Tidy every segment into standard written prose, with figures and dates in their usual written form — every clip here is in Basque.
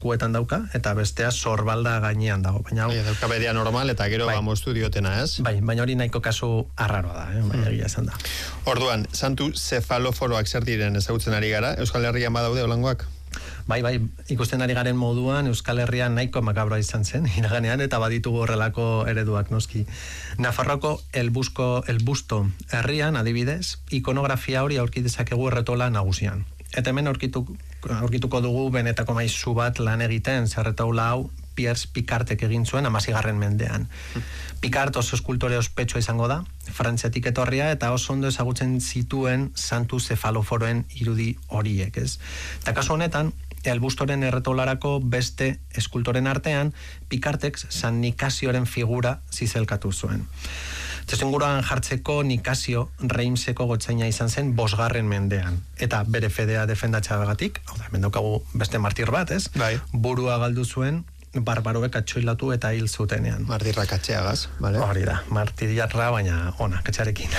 eskuetan dauka, eta bestea sorbalda gainean dago. Baina dauka bedea normal, eta gero moztu diotena, ez? Bai, baina hori nahiko kasu arraroa da, baina egia esan da. Orduan, santu zefaloforoak zer diren ezagutzen ari gara, Euskal Herrian badaude holangoak? Bai, ikusten ari garen moduan Euskal Herrian nahiko makabroa izan zen, iraganean, eta baditugu horrelako ereduak noski. Nafarroko el busto herrian, adibidez, ikonografia hori aurki dezakegu erretola nagusian. Eta hemen aurkituko dugu benetako maizu bat lan egiten, zerretaula hau Pierre Picartek egin zuen 16. mendean. Picard oso eskultore ospetsua izango da, Frantziatik etorria, eta oso ondo ezagutzen zituen santu zefaloforoen irudi horiek, ez? Eta kasu honetan, el bustoren erretolarako beste eskultoren artean, Picardek San Nikasioren figura zizelkatu zuen. Testuinguruan jartzeko Nikasio Reimseko gotzaina izan zen 5. mendean. Eta bere fedea defendatzeagatik, hau da, hemen daukagu beste martir bat, ez? Bai. Burua galdu zuen, barbaroek atxoilatu eta hil zutenean. Martirra katxeagaz, bale? Hori da, martirra, baina ona, katxarekin.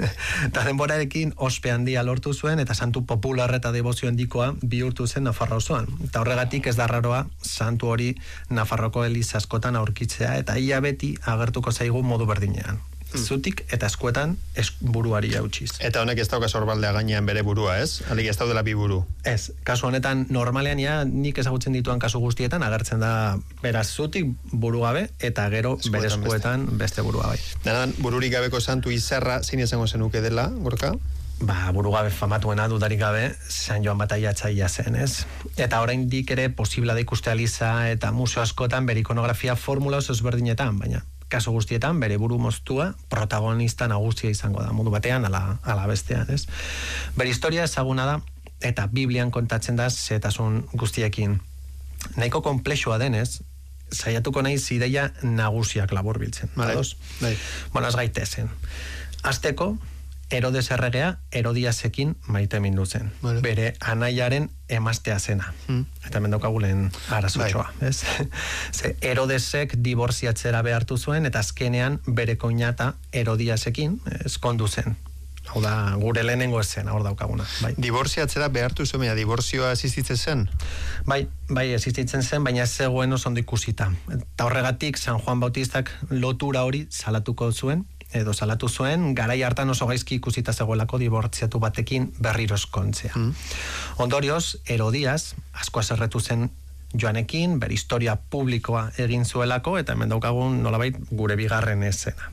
Eta denborarekin ospe handia lortu zuen, eta santu popular eta devozio handikoa bihurtu zen Nafarroa osoan. Eta horregatik ez da raroa, santu hori Nafarroko eliza askotan aurkitzea, eta ia beti agertuko zaigu modu berdinean. Zutik eta eskuetan buruari hautsiz. Eta honek ez dauka sorbaldea gainean bere burua, ez? Alik ez daudela bi buru. Ez, kasu honetan normalean nik ezagutzen dituan kasu guztietan agertzen da beraz zutik buru gabe eta gero bere eskuetan beste burua bai. Danan, bururik gabeko santu izarra zein izango zenuke dela, Gorka? Buru gabe famatuena dudarik gabe San Joan Bataiatzailea zen, ez? Eta oraindik ere posiblea da ikustea eliza eta museo askotan bere ikonografia formula oso ezberdinetan, baina kaso guztietan bere buru moztua protagonista nagusia izango da, modu batean ala bestean, ez? Bere historia ezaguna da eta Biblian kontatzen da zetasun guztiekin. Nahiko konplexua denez, saiatuko naiz ideia nagusiak laburbiltzen. Ados? Bueno, ez gaitezen. Hasteko, Herodes erregea Herodiasekin maite mindu zen. Bere anaiaren emaztea zena. Eta hemen daukagulen arazotxoa, ez? Ze Herodesek diborziatzera behartu zuen, eta azkenean bere koinata Herodiasekin ezkondu zen. Hau da, gure lehenengo esena, hor daukaguna. Diborziatzera behartu zuen, dibortzioa existitzen zen? Bai, existitzen zen, baina ez zegoen oso ondo ikusita. Eta horregatik, San Juan Bautistak lotura hori salatuko zuen, salatu zuen, garai hartan oso gaizki ikusita zegoelako dibortziatu batekin berriro eskontzea. Ondorioz, Herodias, asko haserretu zen Joanekin, bere historia publikoa egin zuelako, eta hemen daukagun nolabait gure bigarren esena.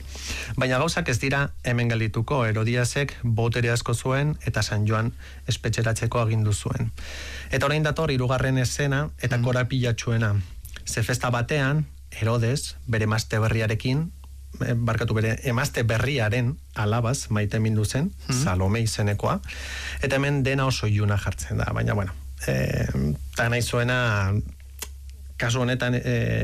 Baina gauzak ez dira hemen geldituko, Herodiasek botere asko zuen, eta San Joan espetxeratzeko agindu zuen. Eta orain dator, 3. esena, eta korapilatxuena. Ze festa batean, Herodes, bere emazte berriarekin, bere emazte berriaren alabaz maite mindu zen, Salome izenekoa, eta hemen dena oso iluna jartzen da, baina bueno, eta nahi zuena, kasu honetan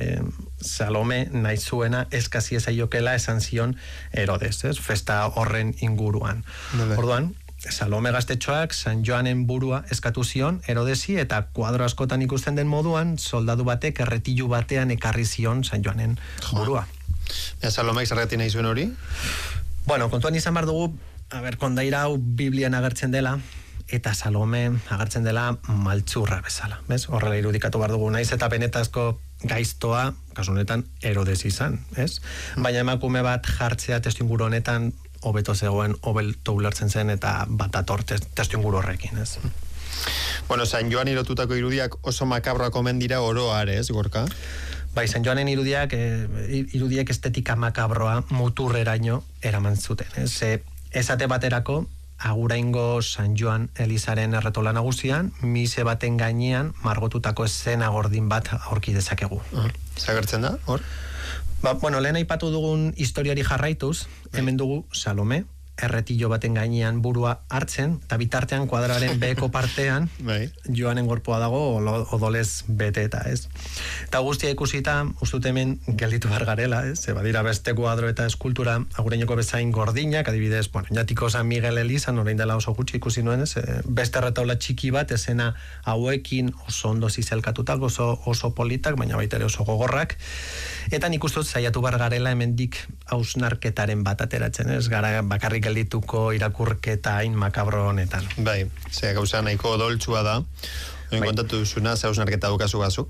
Salome nahi zuena eskasi ezaiokela esan zion Herodes, festa horren inguruan. Orduan, Salome gaztetxoak San Joanen burua eskatu zion Herodesi, eta kuadro askotan ikusten den moduan, soldadu batek erretilu batean ekarri zion San Joanen burua. Salomek zerreti nahi zuen hori? Bueno, kontuan izan behar dugu, kondaira hau Biblian agertzen dela, eta Salome agertzen dela maltzurra bezala. Horrela irudikatu behar dugu, naiz eta benetazko gaiztoa, kasu honetan, Herodes izan, ez? Baina emakume bat jartzea testuinguru honetan, hobeto zegoen, hobeto ulertzen zen, eta bat ator testuinguru horrekin, ez? Bueno, San Joan irotutako irudiak oso makabroak omen dira oroar, ez, Gorka? Bai, San Joanen irudiak estetika makabroa muturreraino eraman zuten. Esate baterako, aguraingo San Joan Elizaren erretola nagusian, mise baten gainean margotutako esena gordin bat aurki dezakegu. Zagertzen da, hor? Bueno, lehen aipatu dugun historiari jarraituz, hemen dugu Salome, erretillo baten gainean burua hartzen, eta bitartean kuadraren beheko partean Joanen gorpoa dago odolez bete eta ez. Eta guztia ikusita, ustut hemen gelditu behar garela, ze badira beste kuadro eta eskultura agureinoko bezain gordinak, adibidez, jatiko San Miguel Elizan, orain dela oso gutxi ikusi nuen, beste retaula txiki bat, esena hauekin oso ondo zizelkatutak, oso politak, baina baita ere oso gogorrak, eta nik ustut saiatu behar garela hemendik hausnarketaren bat ateratzen, ez gara bakarrik geldituko irakurketa hain makabro honetan. Bai, ze gauza nahiko doltsua da, kontatu duzuna, ze hausnarketa dukazu gazu.